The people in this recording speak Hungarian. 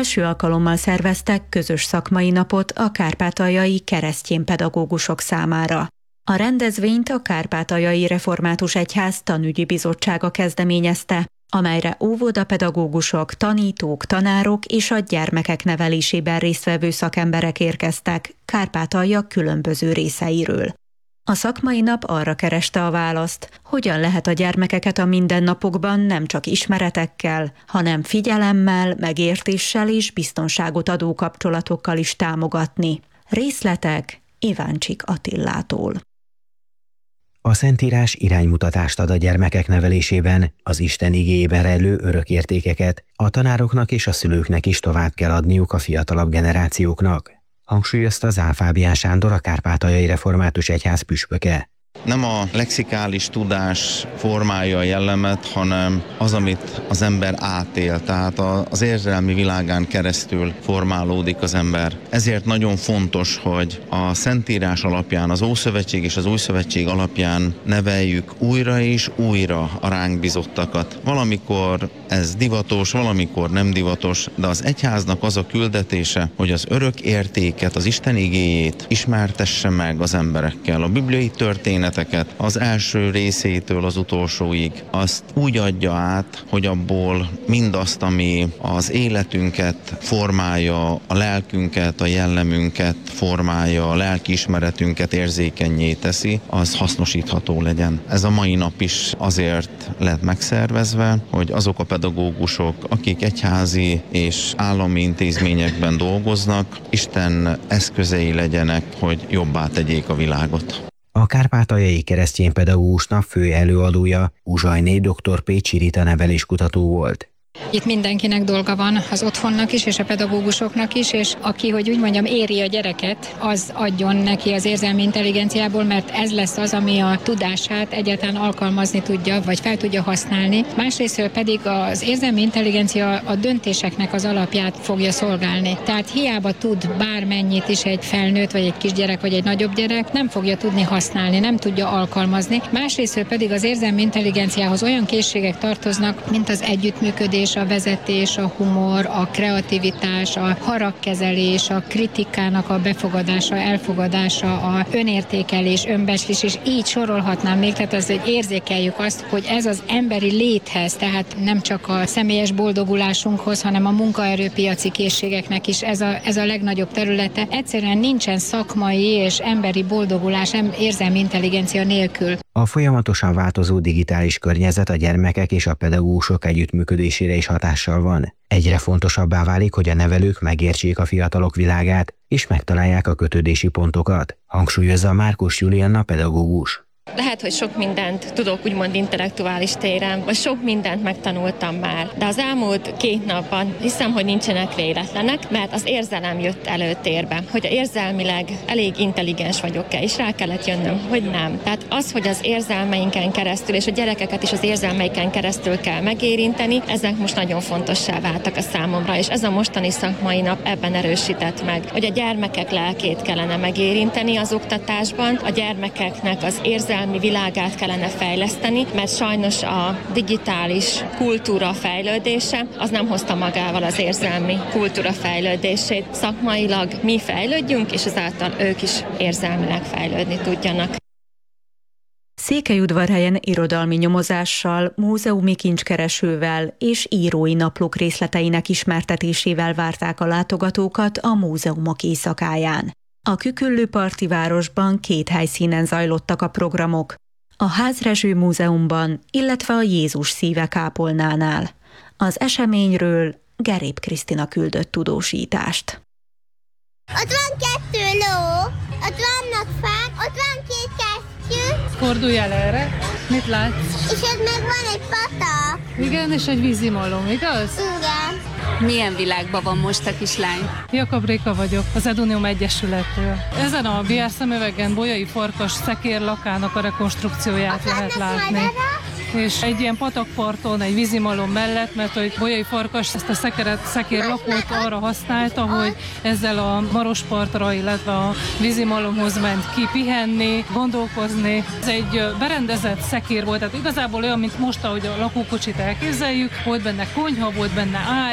első alkalommal szerveztek közös szakmai napot a kárpátaljai keresztény pedagógusok számára. A rendezvényt a Kárpátaljai Református Egyház Tanügyi Bizottsága kezdeményezte, amelyre óvodapedagógusok, tanítók, tanárok és a gyermekek nevelésében résztvevő szakemberek érkeztek Kárpátalja különböző részeiről. A szakmai nap arra kereste a választ, hogyan lehet a gyermekeket a mindennapokban nem csak ismeretekkel, hanem figyelemmel, megértéssel és biztonságot adó kapcsolatokkal is támogatni. Részletek Iváncsik Attillától. A Szentírás iránymutatást ad a gyermekek nevelésében, az Isten igéjében rejlő örök értékeket a tanároknak és a szülőknek is tovább kell adniuk a fiatalabb generációknak, hangsúlyozta Zál Fábián Sándor, a Kárpátaljai Református Egyház püspöke. Nem a lexikális tudás formálja a jellemet, hanem az, amit az ember átél, tehát az érzelmi világán keresztül formálódik az ember. Ezért nagyon fontos, hogy a Szentírás alapján, az Ószövetség és az Újszövetség alapján neveljük újra és újra a ránk bizottakat. Valamikor ez divatos, valamikor nem divatos, de az egyháznak az a küldetése, hogy az örök értéket, az Isten igéjét ismertesse meg az emberekkel. A bibliai történeteket az első részétől az utolsóig azt úgy adja át, hogy abból mindazt, ami az életünket formálja, a lelkünket, a jellemünket formálja, a lelkiismeretünket érzékennyé teszi, az hasznosítható legyen. Ez a mai nap is azért lett megszervezve, hogy azok a pedagógusok, akik egyházi és állami intézményekben dolgoznak, Isten eszközei legyenek, hogy jobbá tegyék a világot. A Kárpátaljai Keresztény Pedagógus Nap fő előadója Uzsajné dr. Pécsi Rita neveléskutató volt. Itt mindenkinek dolga van, az otthonnak is, és a pedagógusoknak is, és aki, hogy úgy mondjam, éri a gyereket, az adjon neki az érzelmi intelligenciából, mert ez lesz az, ami a tudását egyáltalán alkalmazni tudja, vagy fel tudja használni. Másrésztről pedig az érzelmi intelligencia a döntéseknek az alapját fogja szolgálni. Tehát hiába tud bármennyit is egy felnőtt, vagy egy kisgyerek, vagy egy nagyobb gyerek, nem fogja tudni használni, nem tudja alkalmazni. Másrésztről pedig az érzelmi intelligenciához olyan készségek tartoznak, mint az együttműködés, a vezetés, a humor, a kreativitás, a haragkezelés, a kritikának a befogadása, elfogadása, a önértékelés, önbecslés, és így sorolhatnám még, tehát az, hogy érzékeljük azt, hogy ez az emberi léthez, tehát nem csak a személyes boldogulásunkhoz, hanem a munkaerőpiaci készségeknek is ez a legnagyobb területe. Egyszerűen nincsen szakmai és emberi boldogulás érzelmi intelligencia nélkül. A folyamatosan változó digitális környezet a gyermekek és a pedagógusok együttműködésére is hatással van. Egyre fontosabbá válik, hogy a nevelők megértsék a fiatalok világát, és megtalálják a kötődési pontokat, hangsúlyozza Márkus Julianna pedagógus. Lehet, hogy sok mindent tudok úgymond intellektuális téren, vagy sok mindent megtanultam már, de az elmúlt 2 napban hiszem, hogy nincsenek véletlenek, mert az érzelem jött előtérbe, hogy érzelmileg elég intelligens vagyok-e, és rá kellett jönnöm, hogy nem. Tehát az, hogy az érzelmeinken keresztül, és a gyerekeket is az érzelmeiken keresztül kell megérinteni, ezek most nagyon fontossá váltak a számomra, és ez a mostani szakmai nap ebben erősített meg, hogy a gyermekek lelkét kellene megérinteni az oktatásban, a gyermekeknek az érzelmi világát kellene fejleszteni, mert sajnos a digitális kultúra fejlődése az nem hozta magával az érzelmi kultúra fejlődését. Szakmailag mi fejlődjünk, és ezáltal ők is érzelmileg fejlődni tudjanak. Székelyudvarhelyen irodalmi nyomozással, múzeumi kincskeresővel és írói naplók részleteinek ismertetésével várták a látogatókat a múzeumok éjszakáján. A Küküllő-parti városban 2 helyszínen zajlottak a programok, a Házrezső Múzeumban, illetve a Jézus szíve kápolnánál. Az eseményről Gerép Krisztina küldött tudósítást. Ott van 2 ló, ott vannak fák, ott van 2 kesztyű. Fordulj el erre, mit látsz? És ott meg van egy patak. Igen, és egy vízimalom, igaz? Igen. Milyen világban van most a kislány? Jakab Réka vagyok, az Edunium Egyesülettől. Ezen a VR szemüvegen Bolyai Farkas szekérlakának a rekonstrukcióját lehet látni. És egy ilyen patakparton, egy vízimalom mellett, mert hogy Bolyai Farkas ezt a szekérlakót arra használta, hogy ezzel a Marospartra, illetve a vízimalomhoz ment ki pihenni, gondolkozni. Ez egy berendezett szekér volt, tehát igazából olyan, mint most, ahogy a lakókocsit elképzeljük, volt benne konyha, volt benne ágy,